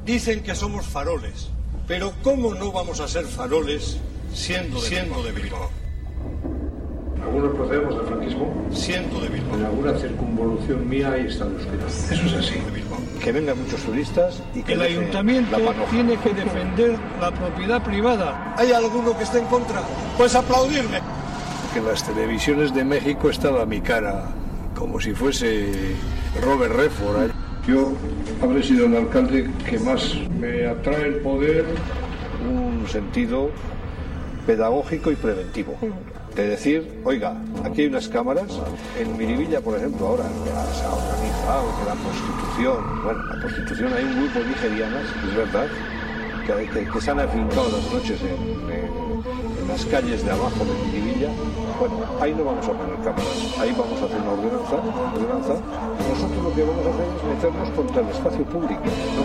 Dicen que somos faroles, pero ¿cómo no vamos a ser faroles siendo de Bilbao? Algunos procedemos del franquismo. Siendo de Bilbao. En alguna circunvolución mía ahí está el euskera. Eso es así. Que vengan muchos turistas y que el ayuntamiento tiene que defender la propiedad privada. ¿Hay alguno que esté en contra? Pues aplaudirme. Que en las televisiones de México estaba mi cara, como si fuese Robert Redford. Yo habré sido el alcalde que más me atrae el poder. Un sentido pedagógico y preventivo. De decir, oiga, aquí hay unas cámaras, en Miribilla, por ejemplo, ahora se ha organizado que la prostitución, bueno, la prostitución, hay un grupo de nigerianas, es verdad, que se han afincado las noches en las calles de abajo de Miribilla. Bueno, ahí no vamos a poner cámaras, ahí vamos a hacer una ordenanza. Nosotros lo que vamos a hacer es meternos contra el espacio público, ¿no?